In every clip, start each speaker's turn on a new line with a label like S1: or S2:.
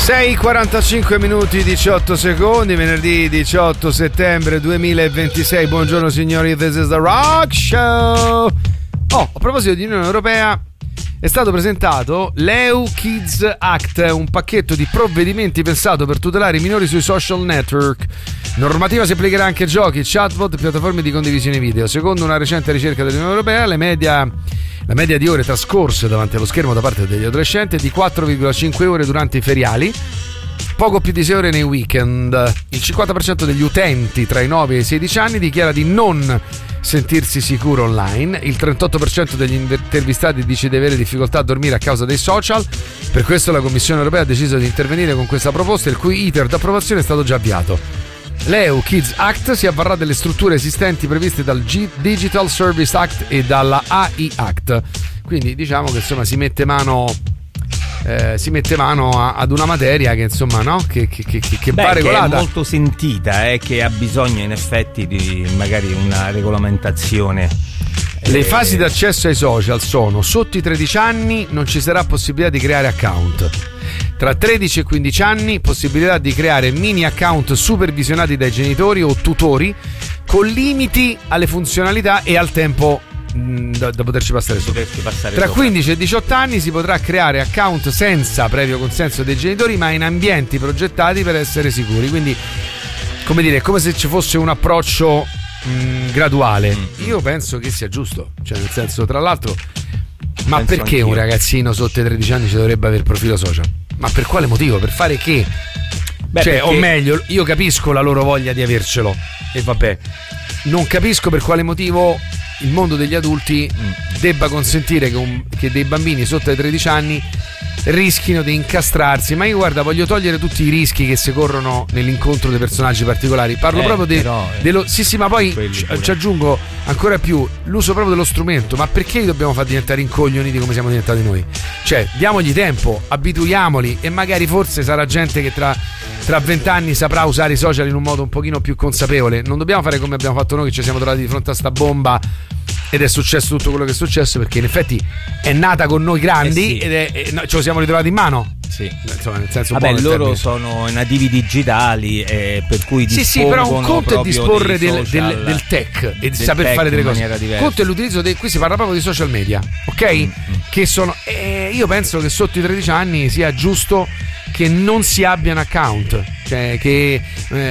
S1: 6:45 minuti 18 secondi, venerdì 18 settembre 2026. Buongiorno signori, this is the Rock Show. A proposito di Unione Europea, è stato presentato l'EU Kids Act, un pacchetto di provvedimenti pensato per tutelare i minori sui social network. Normativa si applicherà anche a giochi, chatbot e piattaforme di condivisione video. Secondo una recente ricerca dell'Unione Europea, la media di ore trascorse davanti allo schermo da parte degli adolescenti è di 4,5 ore durante i feriali, poco più di 6 ore nei weekend. Il 50% degli utenti tra i 9 e i 16 anni dichiara di non sentirsi sicuro online. Il 38% degli intervistati dice di avere difficoltà a dormire a causa dei social. Per questo la Commissione Europea ha deciso di intervenire con questa proposta, il cui iter d'approvazione è stato già avviato. L'EU Kids Act si avvarrà delle strutture esistenti previste dal Digital Service Act e dalla AI Act. Quindi diciamo che insomma si mette mano ad una materia che insomma che va regolata,
S2: che è molto sentita, che ha bisogno in effetti di magari una regolamentazione.
S1: Le fasi d'accesso ai social sono: sotto i 13 anni non ci sarà possibilità di creare account, tra 13 e 15 anni possibilità di creare mini account supervisionati dai genitori o tutori con limiti alle funzionalità e al tempo da poterci passare sopra. Tra 15 e 18 anni si potrà creare account senza previo consenso dei genitori, ma in ambienti progettati per essere sicuri. Quindi, come dire, è come se ci fosse un approccio graduale. Io penso che sia giusto, cioè nel senso, tra l'altro, ma penso perché anch'io. Un ragazzino sotto i 13 anni ci dovrebbe avere profilo social? Ma per quale motivo? Per fare che? Cioè, o meglio, io capisco la loro voglia di avercelo e vabbè, non capisco per quale motivo il mondo degli adulti debba consentire che dei bambini sotto ai 13 anni rischino di incastrarsi. Ma io guarda, voglio togliere tutti i rischi che si corrono nell'incontro dei personaggi particolari. Parlo proprio dello sì, ma poi ci aggiungo ancora più l'uso proprio dello strumento. Ma perché li dobbiamo far diventare incoglioniti come siamo diventati noi? Cioè, diamogli tempo, abituiamoli e magari forse sarà gente che tra 20 anni saprà usare i social in un modo un pochino più consapevole. Non dobbiamo fare come abbiamo fatto noi, che ci siamo trovati di fronte a sta bomba ed è successo tutto quello che è successo, perché in effetti è nata con noi grandi ed ce lo siamo ritrovati in mano. Sì. Insomma, nel senso,
S2: loro sono nativi digitali, per cui dispongono.
S1: Sì, però un conto è disporre del tech e di saper fare delle cose. Conto è l'utilizzo qui si parla proprio di social media, ok? Che sono io penso che sotto i 13 anni sia giusto che non si abbia un account, cioè che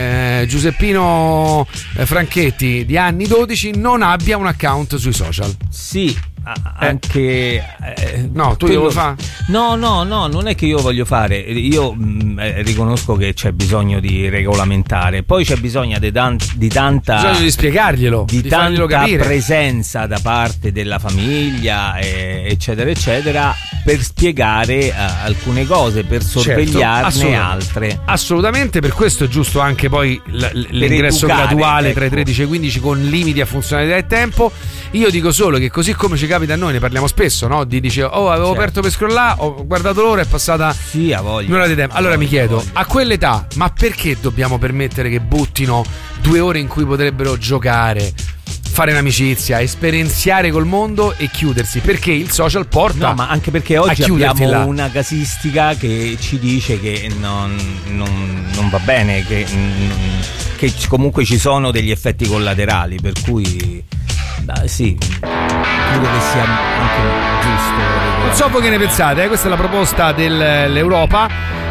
S1: Giuseppino Franchetti di anni 12 non abbia un account sui social.
S2: Sì, anche
S1: no, tu lo fai?
S2: No, non è che io voglio fare. Io riconosco che c'è bisogno di regolamentare, poi c'è bisogno di tanta
S1: di spiegarglielo,
S2: di
S1: tanta capire.
S2: Presenza da parte della famiglia, eccetera eccetera, per spiegare alcune cose, per sorvegliarne altre.
S1: Assolutamente, per questo è giusto anche poi l'ingresso graduale tra i 13 e i 15 con limiti a funzionalità e tempo. Io dico solo che così come ci capita a noi, ne parliamo spesso, no? Dice avevo aperto per scrollare, ho guardato l'ora, è passata un'ora di tempo. Allora mi chiedo, a quell'età, ma perché dobbiamo permettere che buttino 2 ore in cui potrebbero giocare, fare un'amicizia, esperienziare col mondo e chiudersi? Perché il social porta.
S2: No, ma anche perché oggi abbiamo una casistica che ci dice che non va bene, che comunque ci sono degli effetti collaterali, per cui sì, credo che sia anche giusto.
S1: Non so voi che ne pensate, questa è la proposta dell'Europa.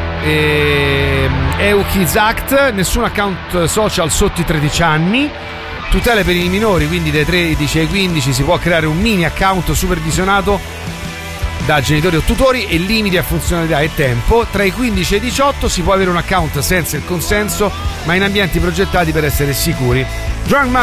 S1: EU Kids Act, nessun account social sotto i 13 anni, tutele per i minori, quindi dai 13 ai 15 si può creare un mini account supervisionato da genitori o tutori e limiti a funzionalità e tempo. Tra i 15 e i 18 si può avere un account senza il consenso, ma in ambienti progettati per essere sicuri.